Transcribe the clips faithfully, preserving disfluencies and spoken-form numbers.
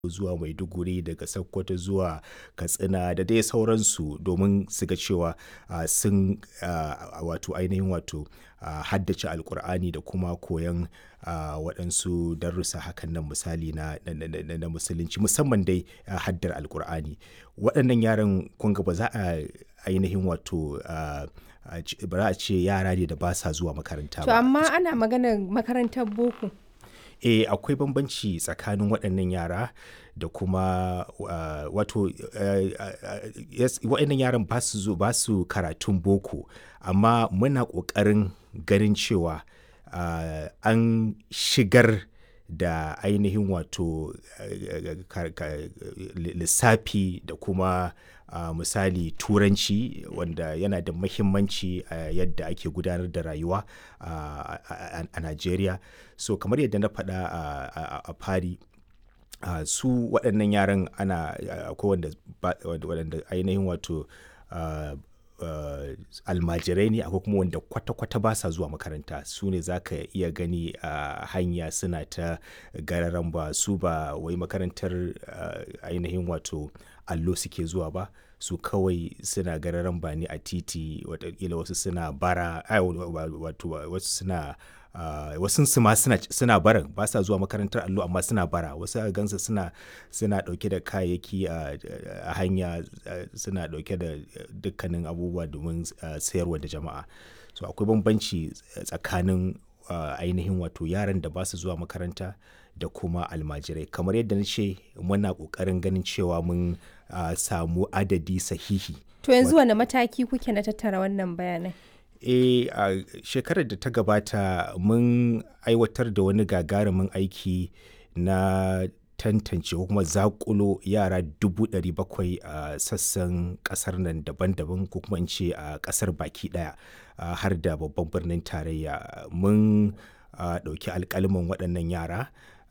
zuwa Maiduguri, daga Sokoto zuwa Katsina da dai sauransu domin su ga cewa ah, sun ah, wato ainihin wato ah, haddace Alkur'ani da kuma koyon ah, waɗansu darussa hakan nan misali na, na, na, na, na musulunci musamman dai ah, haddar Alkur'ani. Waɗannan yaran kun ga ba za a ainihin wato ah, a ce- ba za a ce yara ne da ba sa zuwa makaranta To ba. amma ana maganar makarantar boko. Eh, akwai bambanci tsakanin waɗannan yara da kuma ah, wato eh, ah, yes, waɗannan yaran ba su zo ba su karatun boko amma muna ƙoƙarin ganin cewa ah, an shigar da ainihin wato eh, ka- ka- lissafi da kuma ah, misali turanci wanda yana da mahimmanci a yadda ake gudanar da rayuwa ah, a a- a Najeriya. So kamar yadda na faɗa a a- a fari ah, su waɗannan yaran ana akwai wanda ba- waɗanda ainihin wato ah, ah, almajirai ne akwai kuma wanda kwata-kwata ba sa zuwa makaranta su ne za ka iya gani a hanya suna ta gararan ba su ba wai makarantar ah, ainihin wato allo suke zuwa ba su kawai suna gararan ba ne a titi watakila wasu suna bara ai, wa- wa- wato wasu suna Uh, wasu su ma suna, suna barin ba sa zuwa makarantar allo amma suna bara wasu a gansa suna suna dauke da kayayyaki a a hanya uh, suna dauke da dukkanin abubuwa domin uh, sayarwa da jama'a. So akwai bambanci tsakanin uh, ainihin wato yaran da ba su zuwa makaranta da kuma almajirai kamar yadda na ce muna kokarin ganin cewa mun uh, samu adadi sahihi. To yanzu wane mataki kuke na tattara wannan bayanai? E, a shekarar da ta gabata mun aiwatar da wani gagarumin aiki na tantance ko kuma zakulo yara dubu ɗari bakwai a sassan ƙasar nan daban-daban ko kuma in ce a ƙasar baki ɗaya a har da babban birnin tarayya. Mun a, ɗauki alƙaliman waɗannan yara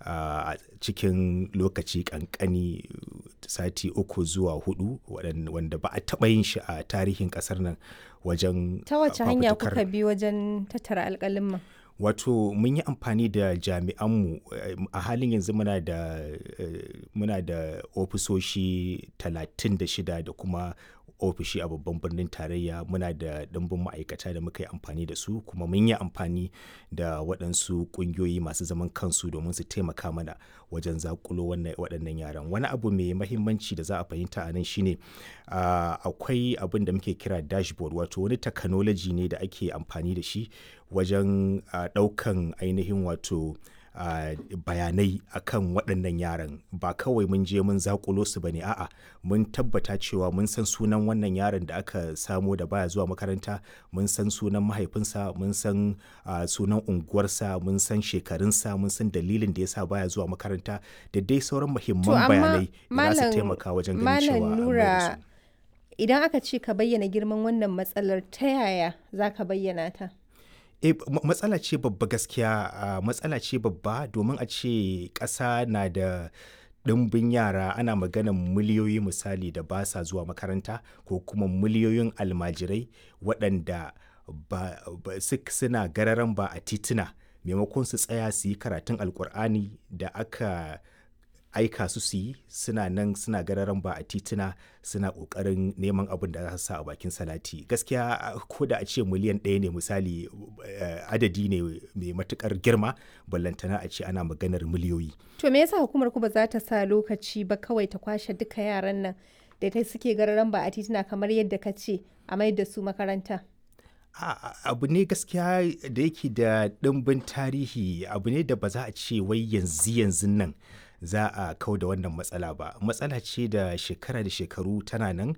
a cikin lokaci ƙanƙani sati uku zuwa hudu waɗan- wanda ba a taɓa yin shi a tarihin ƙasar nan wajen Ta wace hanya fafutukar kuka bi wajen tattara alƙalin? wato mun yi amfani da jami'anmu eh, a halin yanzu muna da eh, muna da ofisoshi talatin da shida da kuma ofishi a babban birnin tarayya muna da ɗimbin ma'aikata da muka yi amfani da su kuma mun yi amfani da waɗansu ƙungiyoyi masu zaman kansu domin su taimaka mana wajen zakulo wannan- waɗannan yaran wani abu mai mahimmanci da za a fahimta a nan shine ah, akwai abin da muke kira dashboard wato wani technology ne da ake amfani da shi wajen ah, ɗaukan ainihin wato ah, bayanai akan waɗannan yaran ba kawai mun je mun zakulo su bane a'a mun tabbata cewa mun san sunan wannan yaron da aka samo da baya zuwa makaranta mun san sunan mahaifinsa mun san ah, sunan unguwarsa mun san shekarunsa mun san dalilin da yasa baya zuwa makaranta da dai sauran To muhimman amma bayanai da za su Malam taimaka wajen ganin cewa Malam an mai da Nura su. idan aka ce ka bayyana girman wannan matsalar ta yaya za ka bayyana ta? E, matsala ce babba gaskiya a matsala ce babba domin a ce ƙasa na da ɗimbin yara ana maganan miliyoyi misali da ba sa zuwa makaranta ko kuma miliyoyin almajirai waɗanda ba, ba, suk- suna gararan ba a tituna maimakon su tsaya su yi karatun alkur'ani da aka aika su su yi suna nan suna gararan ba a tituna suna ƙoƙarin neman abin da za su sa a bakin salati gaskiya ko da a ce miliyan ɗaya ne misali eh, adadi ne mai matuƙar girma ballantana a ce ana maganar miliyoyi. To me yasa hukumar ku ba za ta sa lokaci ba kawai ta kwashe duka yaran nan da ta suke gararan ba a tituna kamar yadda ka ce a mai da su makaranta? A- a- abu ne gaskiya da yake da ɗimbin tarihi abu ne da ba za a ce wai yanzu yanzu nan za a kau da wannan matsala ba matsala ce da shekara da shekaru tana nan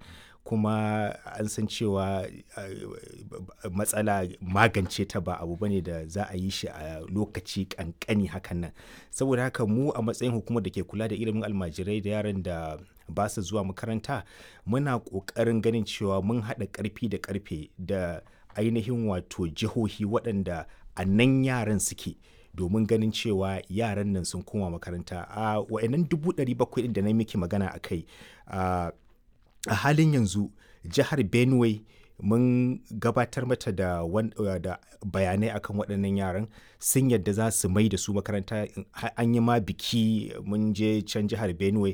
kuma an san cewa uh, matsala magance ta ba abu bane da za a yi shi a lokaci kankani hakan nan saboda haka mu a matsayin hukumar da ke kula da ilimin almajirai da yaran da ba su zuwa makaranta muna ƙoƙarin ganin cewa mun haɗa ƙarfi da ƙarfe da ainihin wato jihohi waɗanda a nan yaran suke domin ganin cewa yaran nan sun koma makaranta a wa'annan dubu ɗari bakwai ɗin da na miki magana a kai a halin yanzu jihar benue mun gabatar mata da, wan, da bayanai akan waɗannan yaran sun yadda za su mai da su makaranta. An yi ma biki mun je can jihar Benue